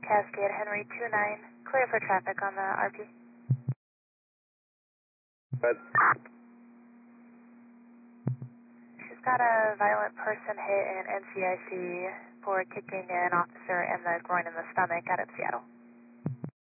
Cascade Henry 29, clear for traffic on the RP. But She's got a violent person hit in NCIC for kicking an officer in the groin and the stomach out of Seattle.